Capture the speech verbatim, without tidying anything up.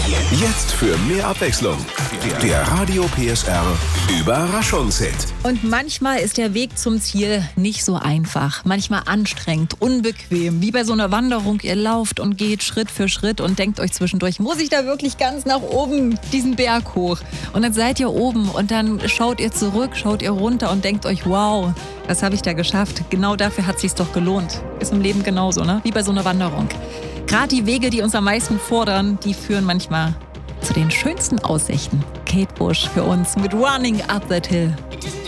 Jetzt für mehr Abwechslung. Der Radio P S R Überraschungshit. Und manchmal ist der Weg zum Ziel nicht so einfach. Manchmal anstrengend, unbequem. Wie bei so einer Wanderung. Ihr lauft und geht Schritt für Schritt und denkt euch zwischendurch, muss ich da wirklich ganz nach oben diesen Berg hoch? Und dann seid ihr oben und dann schaut ihr zurück, schaut ihr runter und denkt euch, wow, das habe ich da geschafft. Genau dafür hat es sich doch gelohnt. Ist im Leben genauso, ne? Wie bei so einer Wanderung. Gerade die Wege, die uns am meisten fordern, die führen manchmal zu den schönsten Aussichten. Kate Bush für uns mit Running Up That Hill.